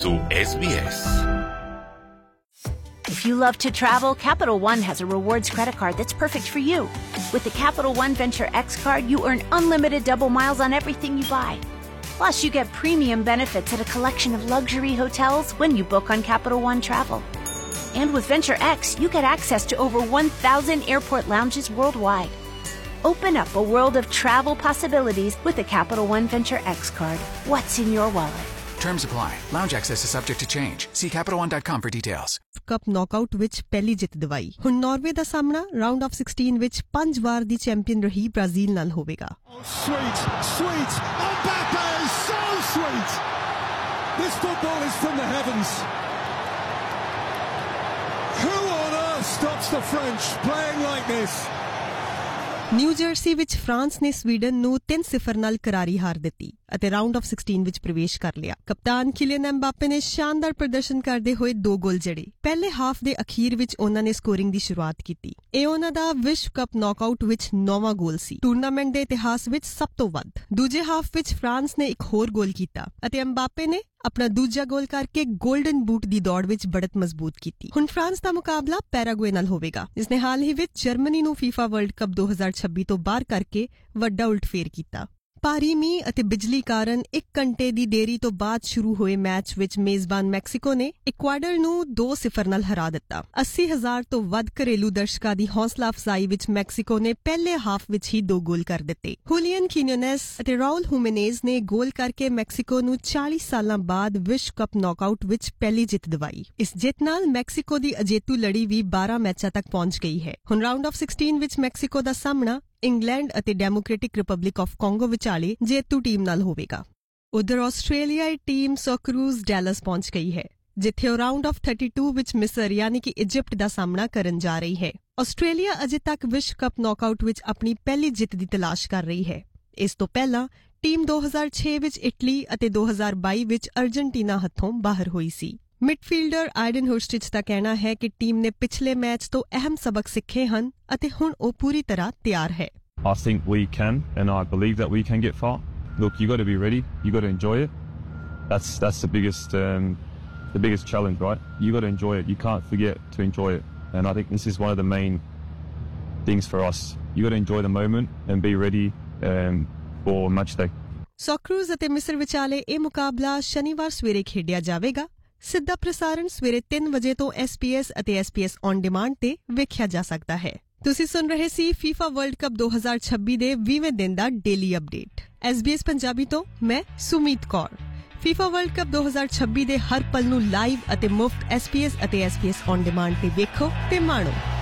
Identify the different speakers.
Speaker 1: Sou SBS.
Speaker 2: If you love to travel, Capital One has a rewards credit card that's perfect for you. With the Capital One Venture X card, you earn unlimited double miles on everything you buy. Plus, you get premium benefits at a collection of luxury hotels when you book on Capital One Travel. And with Venture X, you get access to over 1,000 airport lounges worldwide. Open up a world of travel possibilities with the Capital One Venture X card. What's in your wallet?
Speaker 3: Terms apply. Lounge access is subject to change. See CapitalOne.com for details.
Speaker 4: Cup knockout ਵਿੱਚ ਪਹਿਲੀ ਜਿੱਤ ਦਿਵਾਈ। ਹੁਣ Norway ਦਾ ਸਾਹਮਣਾ round of 16 ਵਿੱਚ 5 ਵਾਰ ਦੀ champion ਰਹੀ Brazil ਨਾਲ ਹੋਵੇਗਾ।
Speaker 5: Sweet, sweet. Mbappe is so sweet. This football is from the heavens. Who on earth stops the French playing like this?
Speaker 4: New jersey ਵਿੱਚ ਫਰਾਂਸ ਨੇ ਸਵੀਡਨ ਨੂੰ 3-0 ਨਾਲ ਕਰਾਰੀ ਹਾਰ ਦਿੱਤੀ ਅਤੇ ਰਾਉਂਡ ਆਫ 16 ਵਿੱਚ ਪ੍ਰਵੇਸ਼ ਕਰ ਲਿਆ। ਕਪਤਾਨ ਕਿਲੀਅਨ ਐਮਬਾਪੇ ਨੇ ਸ਼ਾਨਦਾਰ ਪ੍ਰਦਰਸ਼ਨ ਕਰਦੇ ਹੋਏ 2 ਗੋਲ ਜੜੇ। ਪਹਿਲੇ ਹਾਫ ਦੇ ਅਖੀਰ ਵਿੱਚ ਉਹਨਾਂ ਨੇ ਸਕੋਰਿੰਗ ਦੀ ਸ਼ੁਰੂਆਤ ਕੀਤੀ। ਇਹ ਉਹਨਾਂ ਦਾ ਵਿਸ਼ਵ ਕੱਪ ਨੌਕਆਊਟ ਵਿੱਚ 9ਵਾਂ ਗੋਲ ਸੀ, ਟੂਰਨਾਮੈਂਟ ਦੇ ਇਤਿਹਾਸ ਵਿੱਚ ਸਭ ਤੋਂ ਵੱਧ। ਦੂਜੇ ਹਾਫ ਵਿੱਚ ਫਰਾਂਸ ਨੇ ਇੱਕ ਹੋਰ ਗੋਲ ਕੀਤਾ ਅਤੇ ਐਮਬਾਪੇ ਨੇ ਆਪਣਾ ਦੂਜਾ ਗੋਲ ਕਰਕੇ 골ਡਨ ਬੂਟ ਦੀ ਦੌੜ ਵਿੱਚ ਬੜਤ ਮਜ਼ਬੂਤ ਕੀਤੀ। ਹੁਣ ਫਰਾਂਸ ਦਾ ਮੁਕਾਬਲਾ ਪੈਰਾਗੁਏ ਨਾਲ ਹੋਵੇਗਾ, ਜਿਸਨੇ ਹਾਲ ਹੀ ਵਿੱਚ ਜਰਮਨੀ ਨੂੰ ਫੀਫਾ ਵਰਲਡ ਕੱਪ 2026 ਤੋਂ ਬਾਹਰ ਕਰਕੇ ਵੱਡਾ ਉਲਟਫੇਰ ਕੀਤਾ। ਭਾਰੀ ਮੀਂਹ ਅਤੇ ਬਿਜਲੀ ਕਾਰਨ 1 ਘੰਟੇ ਦੀ ਦੇਰੀ ਤੋਂ ਬਾਅਦ ਸ਼ੁਰੂ ਹੋਏ ਮੈਚ ਵਿੱਚ ਮੇਜ਼ਬਾਨ ਮੈਕਸੀਕੋ ਨੇ ਇਕੁਆਡਰ ਨੂੰ 2-0 ਨਾਲ ਹਰਾ ਦਿੱਤਾ। 80,000 ਤੋਂ ਵੱਧ ਘਰੇਲੂ ਦਰਸ਼ਕਾਂ ਦੀ ਹੌਸਲਾ ਅਫਜ਼ਾਈ ਵਿੱਚ ਮੈਕਸੀਕੋ ਨੇ ਪਹਿਲੇ ਹਾਫ ਵਿੱਚ ਹੀ 2 ਗੋਲ ਕਰ ਦਿੱਤੇ। ਹੁਲੀਅਨ ਕੀਨੋਨੈਸ ਅਤੇ ਰਾਉਲ ਹੁਮੇਨੇਜ਼ ਨੇ ਗੋਲ ਕਰਕੇ ਮੈਕਸੀਕੋ ਨੂੰ 40 ਸਾਲਾਂ ਬਾਅਦ ਵਿਸ਼ਵ ਕੱਪ ਨੌਕਆਊਟ ਵਿੱਚ ਪਹਿਲੀ ਜਿੱਤ ਦਿਵਾਈ। ਇਸ ਜਿੱਤ ਨਾਲ ਮੈਕਸੀਕੋ ਦੀ ਅਜੇਤੂ ਲੜੀ ਵੀ 12 ਮੈਚਾਂ ਤੱਕ ਪਹੁੰਚ ਗਈ ਹੈ। ਹੁਣ ਰਾਉਂਡ ਆਫ 16 ਵਿੱਚ ਮੈਕਸੀਕੋ ਦਾ ਸਾਹਮਣਾ ਇੰਗਲੈਂਡ ਅਤੇ ਡੈਮੋਕ੍ਰੈਟਿਕ ਰਿਪਬਲਿਕ ਆਫ ਕਾਂਗੋ ਵਿਚਾਲੇ ਜੇਤੂ ਟੀਮ ਨਾਲ ਹੋਵੇਗਾ। ਉਧਰ ਆਸਟ੍ਰੇਲੀਆਈ ਟੀਮ ਸੋਕਰੂਜ਼ ਡੈਲਸ ਪਹੁੰਚ ਗਈ ਹੈ, ਜਿੱਥੇ ਉਹ ਰਾਉਂਡ ਆਫ 32 ਵਿੱਚ ਮਿਸਰ ਯਾਨੀ ਕਿ ਇਜਿਪਟ ਦਾ ਸਾਹਮਣਾ ਕਰਨ ਜਾ ਰਹੀ ਹੈ। ਆਸਟ੍ਰੇਲੀਆ ਅਜੇ ਤੱਕ ਵਿਸ਼ਵ ਕੱਪ ਨੌਕਆਊਟ ਵਿੱਚ ਆਪਣੀ ਪਹਿਲੀ ਜਿੱਤ ਦੀ ਤਲਾਸ਼ ਕਰ ਰਹੀ ਹੈ। ਇਸ ਤੋਂ ਪਹਿਲਾਂ ਟੀਮ 2006 ਵਿੱਚ ਇਟਲੀ ਅਤੇ 2022 ਵਿੱਚ ਅਰਜਨਟੀਨਾ ਹੱਥੋਂ ਬਾਹਰ ਹੋਈ ਸੀ। ਮਿਡਫੀਲਡਰ ਆਇਡਨ ਹੁਰਸਟਿਚ ਦਾ ਕਹਿਣਾ ਹੈ ਕਿ ਟੀਮ ਨੇ ਪਿਛਲੇ ਮੈਚ ਤੋਂ ਅਹਿਮ ਸਬਕ ਸਿੱਖੇ ਹਨ ਅਤੇ ਹੁਣ ਉਹ ਪੂਰੀ ਤਰ੍ਹਾਂ ਤਿਆਰ ਹੈ।
Speaker 6: I think we can, and I believe that we can get far. Look, you got to be ready. You got to enjoy it. That's the biggest challenge, right? You got to enjoy it. You can't forget to enjoy it. And I think this is one of the main things for us. You got to enjoy the moment and be ready for match day.
Speaker 4: ਸੋਕਰੂਜ਼ ਅਤੇ ਮਿਸਰ ਵਿਚਾਲੇ ਇਹ ਮੁਕਾਬਲਾ ਸ਼ਨੀਵਾਰ ਸਵੇਰੇ ਖੇਡਿਆ ਜਾਵੇਗਾ। ਸਿੱਧਾ ਪ੍ਰਸਾਰਣ ਸਵੇਰੇ 3 ਵਜੇ ਤੋਂ SBS ਅਤੇ SBS ਔਨ ਡਿਮਾਂਡ ਤੇ ਵੇਖਿਆ ਜਾ ਸਕਦਾ ਹੈ। ਤੁਸੀਂ ਸੁਣ ਰਹੇ ਸੀ FIFA ਵਰਲਡ ਕੱਪ 2026 ਦੇ 20ਵੇਂ ਦਿਨ ਦਾ ਡੇਲੀ ਅਪਡੇਟ। SBS ਪੰਜਾਬੀ ਤੋਂ ਮੈਂ Sumeet Kaur. FIFA world cup 2026 ਦੇ ਹਰ ਪਲ ਨੂੰ ਲਾਈਵ ਅਤੇ ਮੁਫਤ SBS ਅਤੇ SBS ਔਨ ਡਿਮਾਂਡ ਤੇ ਵੇਖੋ ਤੇ ਮਾਣੋ।